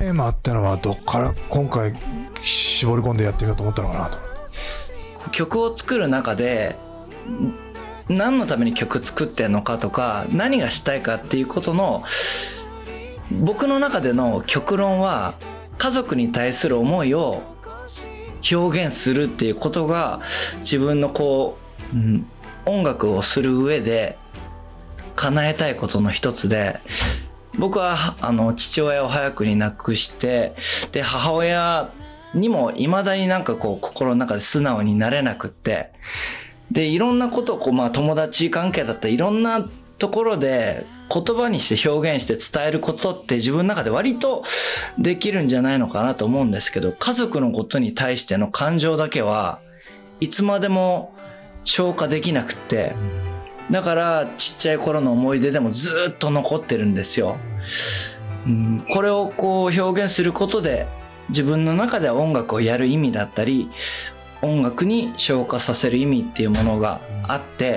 ーマってのはどっから今回絞り込んでやってみようと思ったのかなと。 曲を作る中で何のために曲作ってんのかとか、何がしたいかっていうことの、僕の中での極論は、家族に対する思いを表現するっていうことが自分の音楽をする上で叶えたいことの一つで、僕は父親を早くに亡くして、で母親にも未だに心の中で素直になれなくって、でいろんなことを友達関係だったりいろんなところで言葉にして表現して伝えることって自分の中で割とできるんじゃないのかなと思うんですけど、家族のことに対しての感情だけはいつまでも消化できなくって、だからちっちゃい頃の思い出でもずっと残ってるんですよ。これを表現することで自分の中で音楽をやる意味だったり、音楽に昇華させる意味っていうものがあって、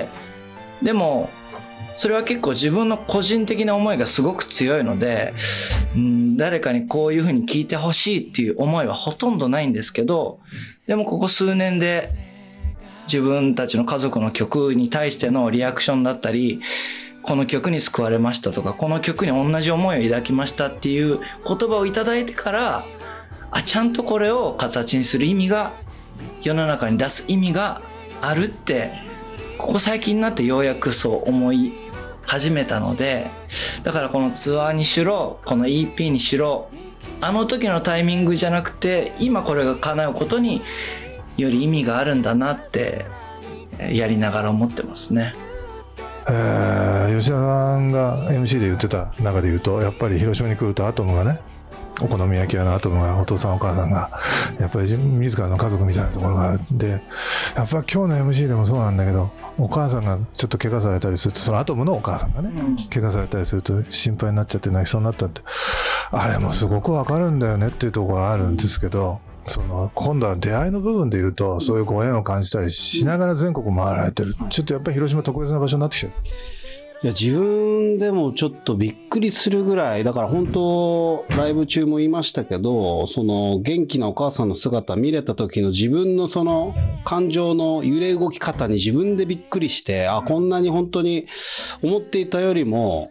でもそれは結構自分の個人的な思いがすごく強いので、誰かにこういう風に聴いてほしいっていう思いはほとんどないんですけど、でもここ数年で自分たちの家族の曲に対してのリアクションだったり、この曲に救われましたとか、この曲に同じ思いを抱きましたっていう言葉をいただいてから、ちゃんとこれを形にする意味が、世の中に出す意味があるって、ここ最近になってようやくそう思い始めたので、だからこのツアーにしろ、この EP にしろ、あの時のタイミングじゃなくて今これが叶うことにより意味があるんだなってやりながら思ってますね。 吉田さんが MC で言ってた中で言うと、やっぱり広島に来るとアトムがね、お好み焼き屋のアトムが、お父さんお母さんがやっぱり自らの家族みたいなところがあるんで、やっぱり今日の MC でもそうなんだけど、お母さんがちょっと怪我されたりすると、そのアトムのお母さんがね、怪我されたりすると心配になっちゃって泣きそうになったって、あれもすごくわかるんだよねっていうところがあるんですけど、今度は出会いの部分で言うと、そういうご縁を感じたりしながら全国回られてる。ちょっとやっぱり広島特別な場所になってきてる。 いや、自分でもちょっとびっくりするぐらい、だから本当ライブ中も言いましたけど、元気なお母さんの姿見れた時の自分の感情の揺れ動き方に自分でびっくりして、こんなに本当に思っていたよりも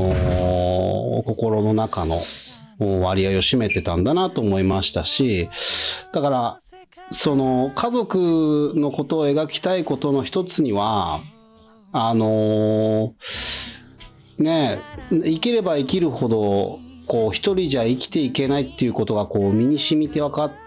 心の中の割合を占めてたんだなと思いましたし、だから家族のことを描きたいことの一つには、生きれば生きるほど一人じゃ生きていけないっていうことが身に染みて分かって、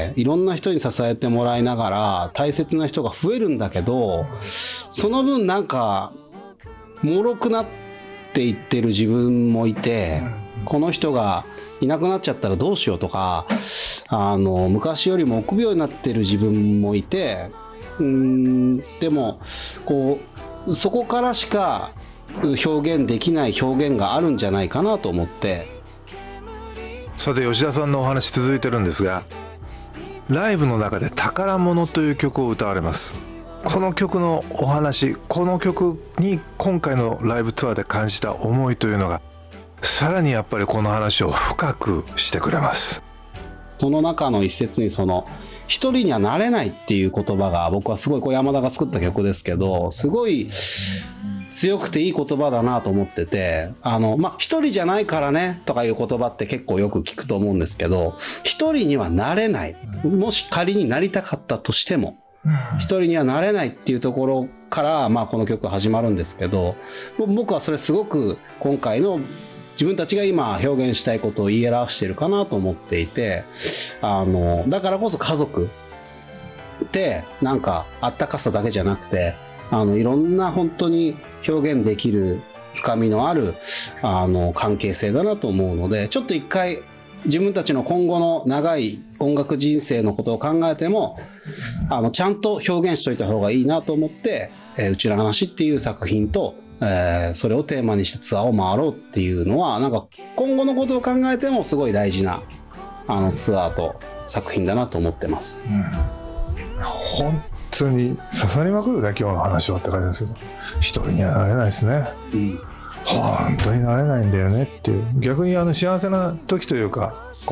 いろんな人に支えてもらいながら大切な人が増えるんだけど、その分脆くなっていってる自分もいて、この人がいなくなっちゃったらどうしようとか、昔よりも臆病になってる自分もいて、でもそこからしか表現できない表現があるんじゃないかなと思って。 さて吉田さんのお話続いてるんですが、ライブの中で宝物という曲を歌われます。この曲のお話、この曲に今回のライブツアーで感じた思いというのが、さらにやっぱりこの話を深くしてくれます。 その中の一節に一人にはなれないっていう言葉が、僕はすごい山田が作った曲ですけど、すごい強くていい言葉だなと思ってて、一人じゃないからねとかいう言葉って結構よく聞くと思うんですけど、一人にはなれない。もし仮になりたかったとしても、一人にはなれないっていうところから、この曲始まるんですけど、僕はそれすごく今回の自分たちが今表現したいことを言い表してるかなと思っていて、だからこそ家族ってあったかさだけじゃなくて、いろんな本当に表現できる深みのある関係性だなと思うので、ちょっと一回自分たちの今後の長い音楽人生のことを考えてもちゃんと表現しといた方がいいなと思って、うちの話っていう作品と、それをテーマにしたツアーを回ろうっていうのは、今後のことを考えてもすごい大事なツアーと作品だなと思ってます。 本当に刺さりまくるね、今日の話はって感じですけど、一人にはなれないですね。本当になれないんだよねっていう、逆に幸せな時というか